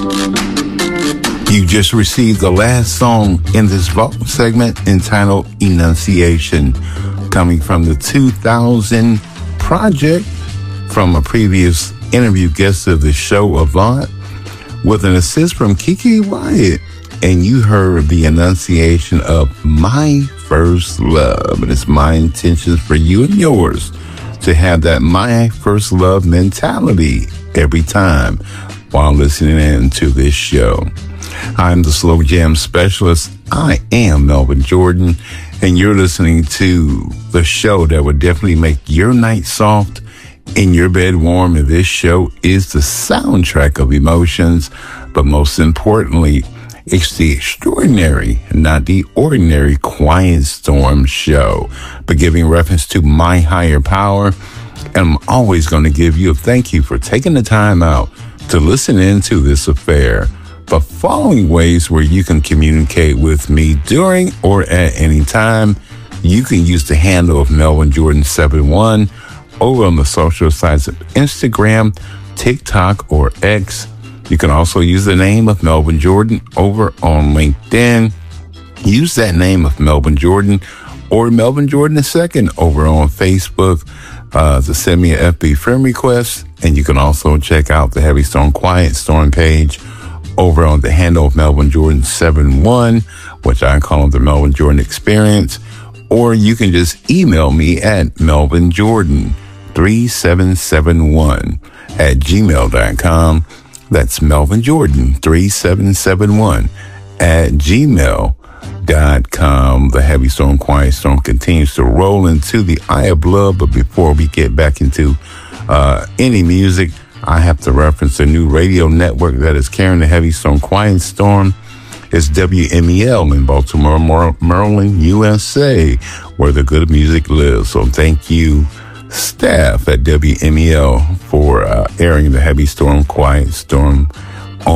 You just received the last song in this vault segment entitled Enunciation, coming from the 2000 project from a previous interview guest of the show, Avant, with an assist from Kiki Wyatt. And you heard the enunciation of My First Love. And it's my intentions for you and yours to have that My First Love mentality every time while listening in to this show. I'm the Slow Jam Specialist. I am Melvin Jordan, and you're listening to the show that would definitely make your night soft and your bed warm. And this show is the soundtrack of emotions, but most importantly, it's the extraordinary, not the ordinary Quiet Storm show, but giving reference to my higher power. And I'm always going to give you a thank you for taking the time out to listen into this affair. The following ways where you can communicate with me during or at any time. You can use the handle of Melvin Jordan 71 over on the social sites of Instagram, TikTok, or X. You can also use the name of Melvin Jordan over on LinkedIn. Use that name of Melvin Jordan or Melvin Jordan II over on Facebook to send me an FB friend request. And you can also check out the Heavy Storm Quiet Storm page over on the handle of Melvin Jordan 71, which I call the Melvin Jordan Experience. Or you can just email me at melvinjordan3771 at gmail.com. That's melvinjordan3771 at gmail.com. The Heavy Storm Quiet Storm continues to roll into the Eye of Love. But before we get back into any music, I have to reference a new radio network that is carrying the Heavy Storm Quiet Storm. It's WMEL in Baltimore, Maryland, USA, where the good music lives. So thank you, staff at WMEL, for airing the Heavy Storm Quiet Storm